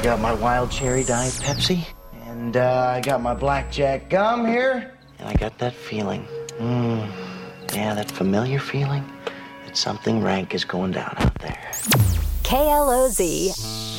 got my wild cherry diet Pepsi, and I got my blackjack gum here, and I got that feeling. Yeah, that familiar feeling that something rank is going down out there. KLOZ